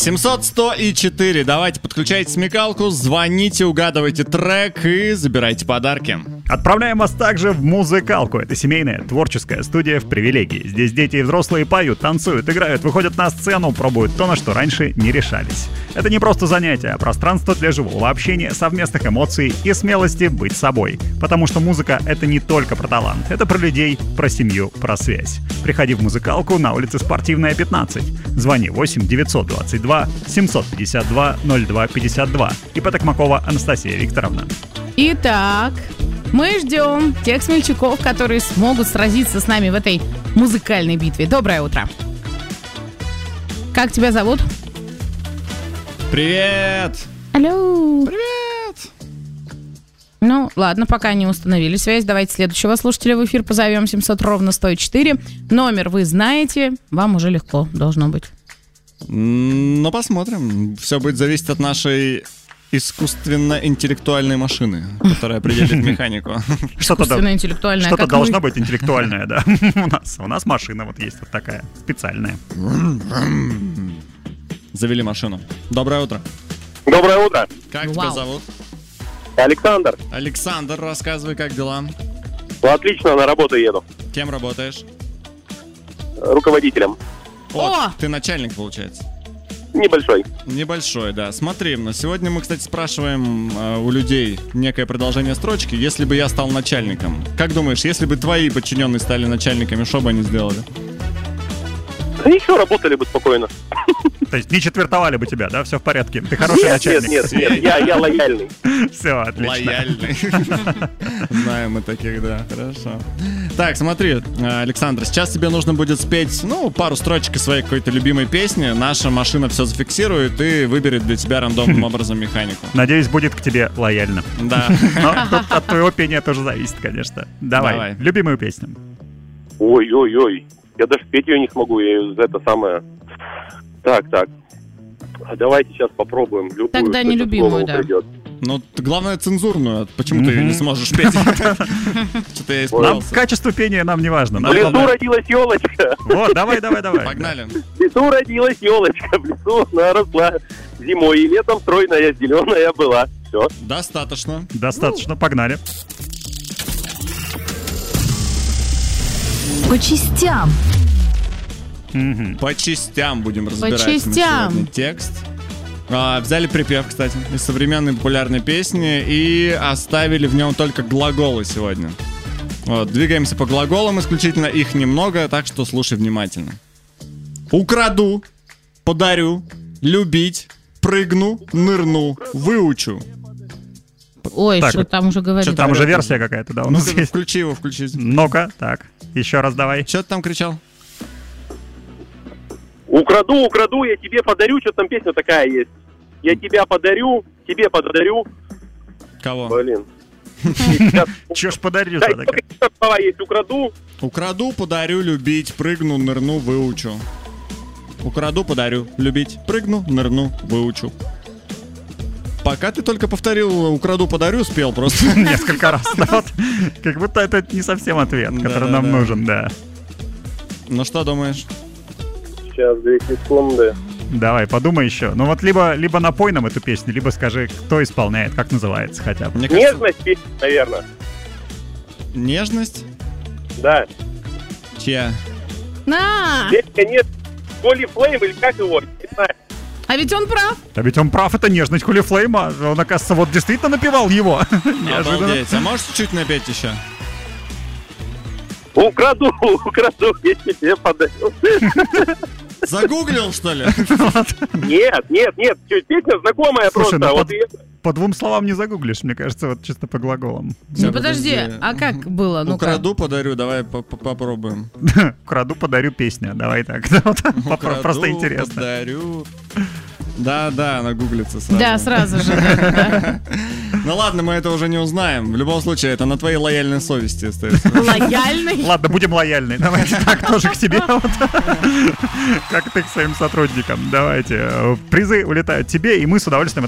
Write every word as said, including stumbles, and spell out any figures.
семьсот сто и четыре. Давайте подключайте смекалку, звоните, угадывайте трек и забирайте подарки. Отправляем вас также в музыкалку. Это семейная творческая студия в Привилегии. Здесь дети и взрослые поют, танцуют, играют, выходят на сцену, пробуют то, на что раньше не решались. Это не просто занятие, а пространство для живого общения, совместных эмоций и смелости быть собой. Потому что музыка — это не только про талант, это про людей, про семью, про связь. Приходи в музыкалку на улице Спортивная, пятнадцать. Звони восемь девятьсот двадцать два семьсот пятьдесят два ноль два пятьдесят два. И Потокмакова Анастасия Викторовна. Итак, мы ждем тех смельчаков, которые смогут сразиться с нами в этой музыкальной битве. Доброе утро. Как тебя зовут? Привет! Алло! Привет! Ну, ладно, пока не установили связь. Давайте следующего слушателя в эфир позовем. семьсот ровно сто и четыре. Номер вы знаете. Вам уже легко должно быть. Ну, посмотрим. Все будет зависеть от нашей искусственно-интеллектуальной машины, которая определит механику. Что-то Искусственно-интеллектуальная, Что-то как должно мы. быть интеллектуальное, да. У нас, у нас машина вот есть вот такая, специальная. Завели машину. Доброе утро. Доброе утро. Как Вау. тебя зовут? Александр. Александр, рассказывай, как дела? Ну, отлично, на работу еду. Кем работаешь? Руководителем. О! Ты начальник, получается. Небольшой. Небольшой, да. Смотри, но сегодня мы, кстати, спрашиваем э, у людей некое продолжение строчки. Если бы я стал начальником, как думаешь, если бы твои подчиненные стали начальниками, что бы они сделали? Да ничего, работали бы спокойно. То есть не четвертовали бы тебя, да? Все в порядке. Ты хороший Нет, начальник. нет, нет, нет, я, я лояльный. Все, отлично. Лояльный. Знаем мы таких, да. Хорошо. Так, смотри, Александр, сейчас тебе нужно будет спеть, ну, пару строчек из своей какой-то любимой песни. Наша машина все зафиксирует и выберет для тебя рандомным образом механику. Надеюсь, будет к тебе лояльно. Да. Но тут от твоего пения тоже зависит, конечно. Давай, Давай. любимую песню. Ой-ой-ой, я даже петь ее не смогу, я ее за это самое... Так, так. А давайте сейчас попробуем любую. Тогда не что-то любимую, слово да. придет. Ну, т- главное цензурную. Почему ты Мгм. не сможешь петь? Что-то я Нам испугался. качество пения нам не важно. В Нам лесу главное- родилась елочка. Вот, давай, давай, давай. Погнали. В лесу родилась елочка. В лесу она росла зимой и летом стройная, зеленая была. Все. Достаточно. Достаточно, погнали. По частям. Мгм. По частям будем разбирать мы частям. сегодня текст. А, взяли припев, кстати, из современной популярной песни и оставили в нем только глаголы сегодня. Вот, двигаемся по глаголам исключительно, их немного, так что слушай внимательно. Украду, подарю, любить, прыгну, нырну, выучу. Ой, Так, что там уже говорит. Что там уже версия какая-то, да, у нас Ну-ка, есть. включи его, включи. Ну-ка, так, еще раз давай. Че ты там кричал? Украду, украду, я тебе подарю. Что там песня такая есть? Я тебя подарю, тебе подарю. Кого? Блин. Че ж подаришь? Да, такая? только слова есть. Украду. Украду, подарю, любить, прыгну, нырну, выучу. Украду, подарю, любить, прыгну, нырну, выучу. Пока ты только повторил «украду, подарю», спел просто. Несколько раз. Да, вот, как будто это не совсем ответ, который нам Да-да-да. нужен, да. Ну что думаешь? Сейчас, две секунды. Давай, подумай еще. Ну вот либо, либо напой нам эту песню, либо скажи, кто исполняет, как называется хотя бы. Мне кажется, Нежность песня, наверное. нежность? Да. Чья? На! Песня нет. Коли Флейм или как его? Не знаю. А ведь он прав. А ведь он прав, это нежность Хули Флейма. Он, оказывается, вот действительно напевал его. Неожиданно. Обалдеть. А можешь чуть-чуть напеть еще? Украду, украду, я тебе подарю. Загуглил, что ли? Нет, нет, нет, чё, песня знакомая Слушай, просто. ну Вот под- и- По двум словам не загуглишь, мне кажется, вот чисто по глаголам. Ну подожди, а как было? Ну-ка. Украду, подарю, давай по- по- попробуем. Украду, подарю песня. Давай так. Да, вот, попро- Украду, Просто интересно. подарю. Да, да, она гуглится сразу. Да, сразу же. да, да. Ну ладно, мы это уже не узнаем. В любом случае, это на твоей лояльной совести остается. Лояльный. Ладно, будем лояльны. Давайте так тоже к себе. вот. Как ты к своим сотрудникам. Давайте. Призы улетают тебе, и мы с удовольствием